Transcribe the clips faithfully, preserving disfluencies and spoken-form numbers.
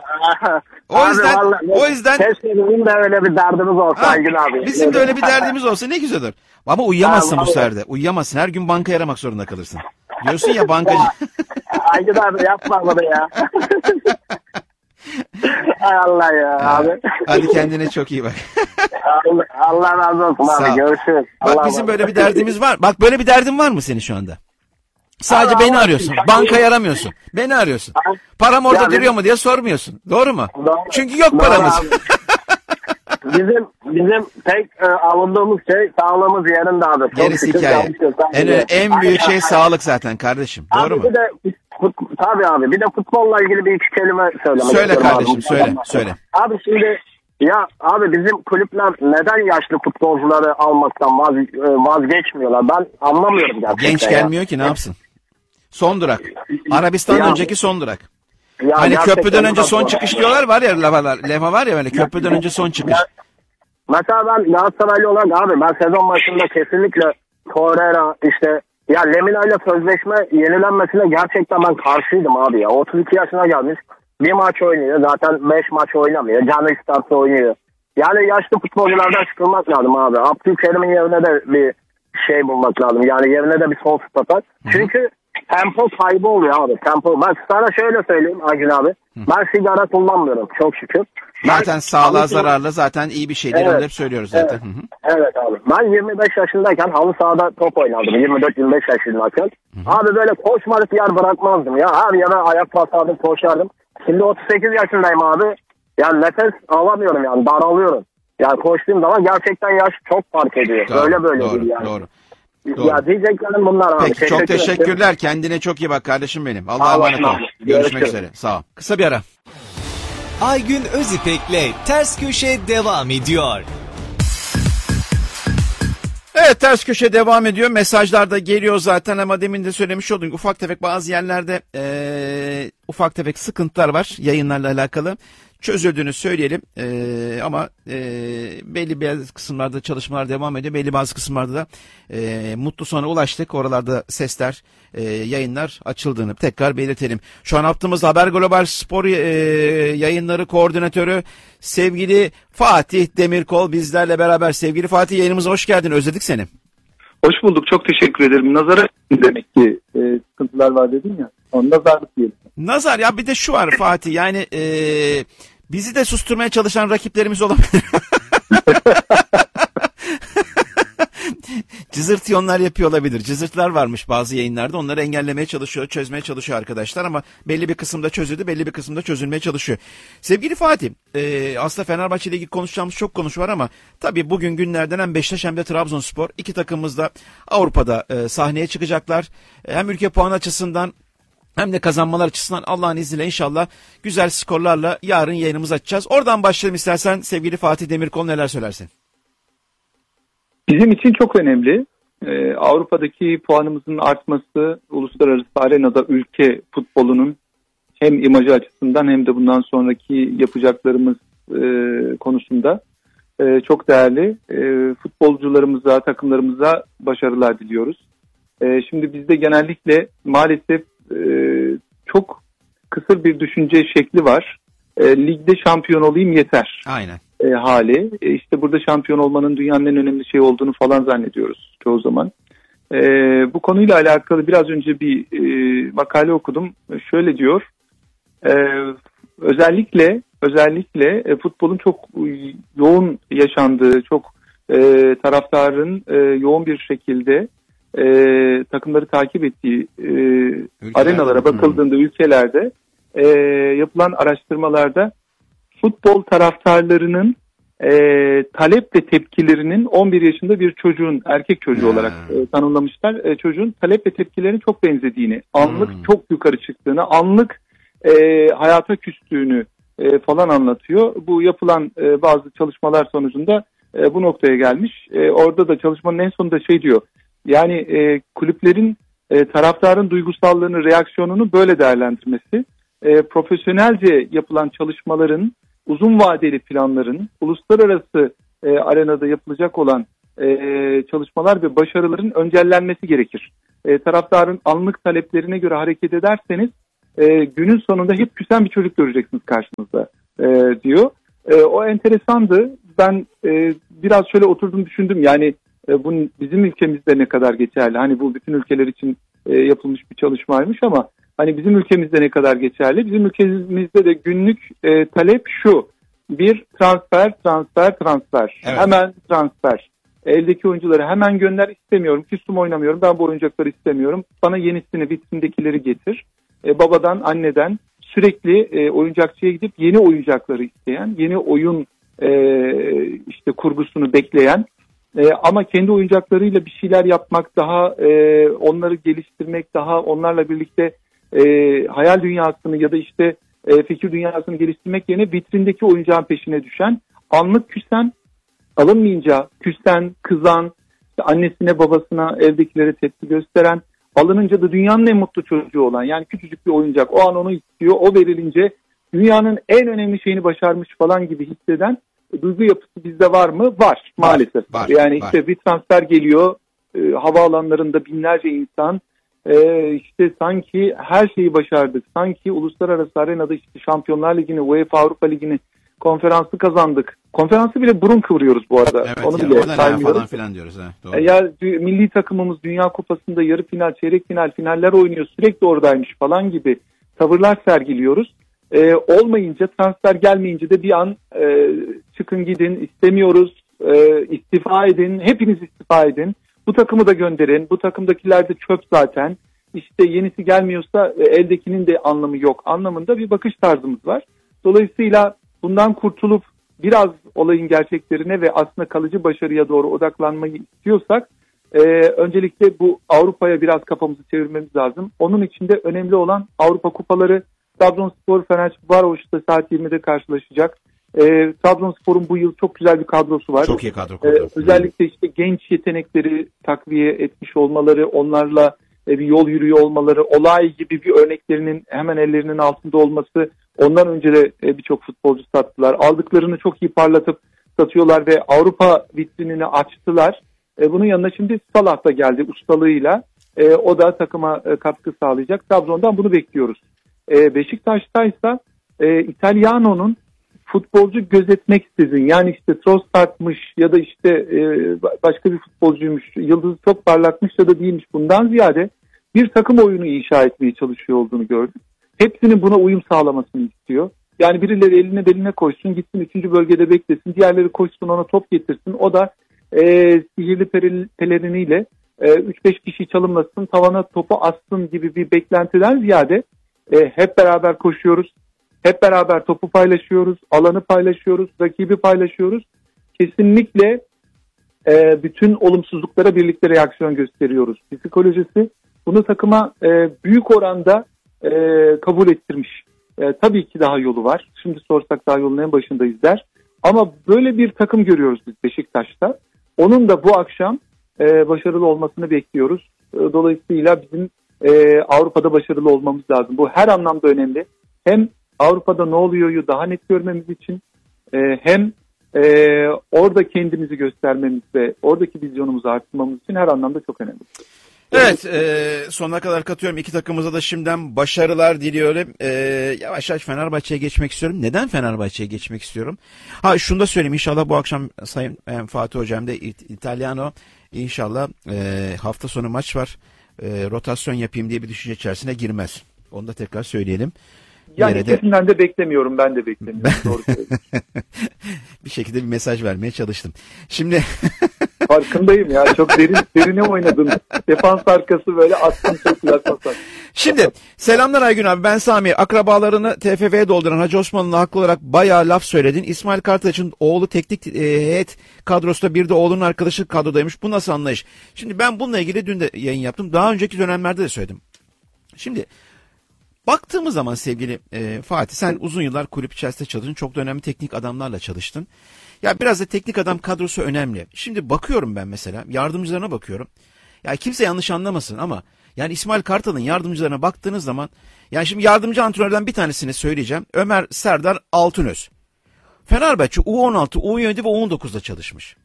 O abi yüzden vallahi, o yüzden keşke bizim de öyle bir derdimiz olsa ha, Aygün abi. bizim de öyle bir derdimiz olsa ne güzel olur. Ama uyuyamazsın Ha, bu vallahi. sefer de. Uyuyamazsın. Her gün bankaya aramak zorunda kalırsın. Diyorsun ya bankacı. Aygün abi yapma bunu ya. Hay Allah ya abi. Hadi kendine çok iyi bak. Allah, Allah razı olsun Sağ ol. abi. Görüşürüz. Bak Allah bizim Allah. böyle bir derdimiz var. Bak böyle bir derdin var mı senin şu anda? Sadece Abi, beni ama- arıyorsun. Bankayı aramıyorsun. Beni arıyorsun. Param orada Ya duruyor benim- mu diye sormuyorsun. Doğru mu? Doğru. Çünkü yok Doğru paramız. abi. Bizim bizim tek e, alındığımız şey sağlığımız yerinde abi. Çok Gerisi şükür hikaye. çalışıyoruz. En, en büyük şey sağlık zaten kardeşim. Doğru abi mu? Bir de fut, tabii abi bir de futbolla ilgili bir iki kelime söylemek Söyle istiyorum kardeşim, abi. söyle, söyle. Abi şimdi ya abi bizim kulüpler neden yaşlı futbolcuları almaktan vaz, e, vazgeçmiyorlar? Ben anlamıyorum gerçekten. Genç ya. gelmiyor ki ne yapsın? Son durak. Arabistan'dan Ya- önceki son durak. Ya Hani gerçekten köprüden önce çok son zor. çıkış diyorlar var ya leva, leva var ya böyle köprüden önce son çıkış. Mesela ben Galatasaraylı olarak abi ben sezon başında kesinlikle Torreira işte ya Lemina ile sözleşme yenilenmesine gerçekten ben karşıydım abi ya. otuz iki yaşına gelmiş bir maç oynuyor zaten beş maç oynamıyor. Canı isterse oynuyor. Yani yaşlı futbolculardan çıkılmak lazım abi. Abdülkerim'in yerine de bir şey bulmak lazım. Yani yerine de bir sol stoper. Çünkü tempo kaybı oluyor abi. Tempo. Ben sana şöyle söyleyeyim Aygün abi. Ben sigara kullanmıyorum çok şükür. Zaten Ben, sağlığa abi, zararlı zaten iyi bir şey değil. Evet, Onu hep söylüyoruz zaten. Evet, Hı hı. evet abi. Ben yirmi beş yaşındayken halı sahada top oynardım. yirmi dört yirmi beş yaşındayken. Abi böyle koşmalık yer bırakmazdım ya. Her yere ayak basardım, koşardım. Şimdi otuz sekiz yaşındayım abi. Yani nefes alamıyorum yani daralıyorum. Yani koştuğum zaman gerçekten yaş çok fark ediyor. Doğru, Öyle böyle doğru, değil yani. doğru. Doğru. Ya diyeceklerim bunlar abi. Peki çok Teşekkür ederim. teşekkürler. Kendine çok iyi bak kardeşim benim. Allah'a Sağ emanet ol. olasın abi. Görüşmek Görüşürüz. üzere. Sağ ol. Kısa bir ara. Aygün Özipek'le Ters Köşe devam ediyor. Evet ters köşe devam ediyor. Mesajlar da geliyor zaten ama demin de söylemiş oldum. Ufak tefek bazı yerlerde ee, ufak tefek sıkıntılar var yayınlarla alakalı. Çözüldüğünü söyleyelim ee, ama ee, belli bazı kısımlarda çalışmalar devam ediyor. Belli bazı kısımlarda da ee, mutlu sona ulaştık. Oralarda sesler, ee, yayınlar açıldığını tekrar belirtelim. Şu an yaptığımız Haber Global Spor ee, yayınları koordinatörü sevgili Fatih Demirkol bizlerle beraber. Sevgili Fatih yayınımıza hoş geldin. Özledik seni. Hoş bulduk. Çok teşekkür ederim. Nazara demek ki e, sıkıntılar var dedin ya. Onun nazarlık diyelim. Nazar ya bir de şu var Fatih yani e, bizi de susturmaya çalışan rakiplerimiz olabilir. Cızırtıyonlar yapıyor olabilir. Cızırtlar varmış bazı yayınlarda. Onları engellemeye çalışıyor, çözmeye çalışıyor arkadaşlar ama belli bir kısımda çözüldü, belli bir kısımda çözülmeye çalışıyor. Sevgili Fatih, e, aslında Fenerbahçe ile ilgili konuşacağımız çok konuş var ama tabii bugün günlerden hem Beşiktaş hem de Trabzonspor iki takımımız da Avrupa'da e, sahneye çıkacaklar. E, hem ülke puan açısından hem de kazanmalar açısından Allah'ın izniyle inşallah güzel skorlarla yarın yayınımızı açacağız. Oradan başlayalım istersen sevgili Fatih Demirkol neler söylersin? Bizim için çok önemli. Ee, Avrupa'daki puanımızın artması uluslararası arenada ülke futbolunun hem imajı açısından hem de bundan sonraki yapacaklarımız e, konusunda e, çok değerli. E, futbolcularımıza, takımlarımıza başarılar diliyoruz. E, şimdi bizde genellikle maalesef e, çok kısır bir düşünce şekli var. E, ligde şampiyon olayım yeter. Aynen. E, hali. E, işte burada şampiyon olmanın dünyanın en önemli şey olduğunu falan zannediyoruz çoğu zaman. E, bu konuyla alakalı biraz önce bir e, makale okudum. Şöyle diyor. E, özellikle özellikle e, futbolun çok yoğun yaşandığı, çok e, taraftarın e, yoğun bir şekilde e, takımları takip ettiği e, arenalara bakıldığında, ülkelerde e, yapılan araştırmalarda futbol taraftarlarının e, talep ve tepkilerinin on bir yaşında bir çocuğun, erkek çocuğu olarak e, tanımlamışlar. E, çocuğun talep ve tepkilerinin çok benzediğini, anlık hmm. çok yukarı çıktığını, anlık e, hayata küstüğünü e, falan anlatıyor. Bu yapılan e, bazı çalışmalar sonucunda e, bu noktaya gelmiş. E, orada da çalışmanın en sonunda şey diyor, yani e, kulüplerin e, taraftarın duygusallığını, reaksiyonunu böyle değerlendirmesi, e, profesyonelce yapılan çalışmaların, uzun vadeli planların, uluslararası e, arenada yapılacak olan e, çalışmalar ve başarıların öncellenmesi gerekir. E, taraftarın anlık taleplerine göre hareket ederseniz e, günün sonunda hep küsen bir çocuk göreceksiniz karşınızda. diyor. E, o enteresandı. Ben e, biraz şöyle oturdum düşündüm. Yani e, bu bizim ülkemizde ne kadar geçerli? Hani bu bütün ülkeler için e, yapılmış bir çalışmaymış ama hani bizim ülkemizde ne kadar geçerli? Bizim ülkemizde de günlük e, talep şu. Bir, transfer, transfer, transfer. Evet. Hemen transfer. Eldeki oyuncuları hemen gönder, istemiyorum. Küstüm oynamıyorum. Ben bu oyuncakları istemiyorum. Bana yenisini, vitrindekileri getir. E, babadan, anneden sürekli e, oyuncakçıya gidip yeni oyuncakları isteyen, yeni oyun e, işte kurgusunu bekleyen e, ama kendi oyuncaklarıyla bir şeyler yapmak, daha e, onları geliştirmek, daha onlarla birlikte e, hayal dünyasını ya da işte e, fikir dünyasını geliştirmek yerine vitrindeki oyuncağın peşine düşen, anlık küsen, alınmayınca küsen, kızan, işte annesine babasına evdekilere tepki gösteren, alınınca da dünyanın en mutlu çocuğu olan, yani küçücük bir oyuncak, o an onu istiyor, o verilince dünyanın en önemli şeyini başarmış falan gibi hisseden duygu yapısı bizde var mı? Var maalesef. Var, yani var. işte bir transfer geliyor, e, havaalanlarında binlerce insan, e, işte sanki her şeyi başardık, sanki uluslararası arenada işte Şampiyonlar Ligi'ni, UEFA Avrupa Ligi'ni, konferansı kazandık. Konferansı bile burun kıvırıyoruz bu arada. Evet, Onu ya, bile o da ne saymıyoruz. falan filan diyoruz. Ha, doğru. E, Ya dü- milli takımımız Dünya Kupası'nda yarı final, çeyrek final, finaller oynuyor. Sürekli oradaymış falan gibi tavırlar sergiliyoruz. E, olmayınca, transfer gelmeyince de bir an e, çıkın gidin, istemiyoruz, e, istifa edin, hepiniz istifa edin. Bu takımı da gönderin, bu takımdakiler de çöp zaten. İşte yenisi gelmiyorsa e, eldekinin de anlamı yok anlamında bir bakış tarzımız var. Dolayısıyla bundan kurtulup biraz olayın gerçeklerine ve aslında kalıcı başarıya doğru odaklanmayı istiyorsak e, öncelikle bu Avrupa'ya biraz kafamızı çevirmemiz lazım. Onun için de önemli olan Avrupa kupaları. Trabzonspor Fenerbahçe saat yirmide karşılaşacak. E, Trabzonspor'un bu yıl çok güzel bir kadrosu var. Çok iyi kadro E, kurdu. özellikle işte genç yetenekleri takviye etmiş olmaları, onlarla e, bir yol yürüyor olmaları, olay gibi bir örneklerinin hemen ellerinin altında olması. Ondan önce de e, birçok futbolcu sattılar. Aldıklarını çok iyi parlatıp satıyorlar ve Avrupa vitrinini açtılar. E, bunun yanına şimdi Salah da geldi ustalığıyla. E, o da takıma e, katkı sağlayacak. Trabzon'dan bunu bekliyoruz. E, Beşiktaş'taysa e, İtalyano'nun futbolcu gözetmeksizin, yani işte Trossard'mış ya da işte e, başka bir futbolcuymuş, yıldızı çok parlakmış ya da değilmiş, bundan ziyade bir takım oyunu inşa etmeye çalışıyor olduğunu gördük. Hepsinin buna uyum sağlamasını istiyor. Yani birileri eline beline koysun, gitsin üçüncü bölgede beklesin, diğerleri koşsun ona top getirsin. O da e, sihirli peril, peleriniyle e, üç beş kişi çalımlasın, tavana topu assın gibi bir beklentiden ziyade e, hep beraber koşuyoruz. Hep beraber topu paylaşıyoruz, alanı paylaşıyoruz, rakibi paylaşıyoruz. Kesinlikle e, bütün olumsuzluklara birlikte reaksiyon gösteriyoruz. Psikolojisi bunu takıma e, büyük oranda e, kabul ettirmiş. E, tabii ki daha yolu var. Şimdi sorsak daha yolun en başındayız der. Ama böyle bir takım görüyoruz biz Beşiktaş'ta. Onun da bu akşam e, başarılı olmasını bekliyoruz. E, dolayısıyla bizim e, Avrupa'da başarılı olmamız lazım. Bu her anlamda önemli. Hem Avrupa'da ne oluyor'yu daha net görmemiz için e, hem e, orada kendimizi göstermemiz ve oradaki vizyonumuzu arttırmamız için her anlamda çok önemli. Evet, e, sonuna kadar katıyorum. İki takımıza da şimdiden başarılar diliyorum. E, yavaş yavaş Fenerbahçe'ye geçmek istiyorum. Neden Fenerbahçe'ye geçmek istiyorum? Ha, şunu da söyleyeyim. İnşallah bu akşam Sayın e, Fatih Hocam da İt- İtalyano inşallah e, hafta sonu maç var. E, rotasyon yapayım diye bir düşünce içerisine girmez. Onu da tekrar söyleyelim. Yani Yine de- ikisinden de beklemiyorum. Ben de beklemiyorum. Doğru söylüyorsun. bir şekilde bir mesaj vermeye çalıştım. Şimdi Farkındayım ya. Çok derin derine oynadın. Defans arkası böyle attın, çok güzel paslar. Şimdi selamlar Aygün abi, ben Sami. Akrabalarını T F F'ye dolduran Hacı Osman'la haklı olarak bayağı laf söyledin. İsmail Kartaç'ın oğlu teknik e, heyet kadrosunda, bir de oğlunun arkadaşı kadrodaymış. Bu nasıl anlayış? Şimdi ben bununla ilgili dün de yayın yaptım. Daha önceki dönemlerde de söyledim. Şimdi baktığımız zaman sevgili e, Fatih, sen uzun yıllar kulüp içerisinde çalıştın. Çok da önemli teknik adamlarla çalıştın. Ya biraz da teknik adam kadrosu önemli. Şimdi bakıyorum ben mesela, yardımcılarına bakıyorum. Ya kimse yanlış anlamasın ama yani İsmail Kartal'ın yardımcılarına baktığınız zaman, yani şimdi yardımcı antrenörden bir tanesini söyleyeceğim. Ömer Serdar Altınöz. Fenerbahçe U on altı, U yedi ve U on dokuzda çalışmış.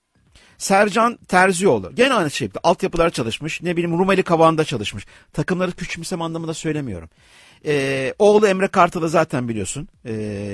Sercan Terzioğlu gene aynı şekilde altyapılar çalışmış. Ne bileyim Rumeli Kavağı'nda çalışmış. Takımları küçümsem anlamında söylemiyorum. Ee, oğlu Emre Kartal'ı zaten biliyorsun. Ee,